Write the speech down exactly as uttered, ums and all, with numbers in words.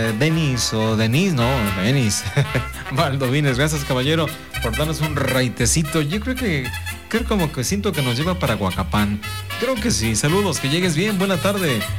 Denis o Denis, no, Denis. Valdovines, gracias caballero por darnos un raitecito. Yo creo que, creo como que siento que nos lleva para Huacapán. Creo que sí, saludos, que llegues bien, buena tarde.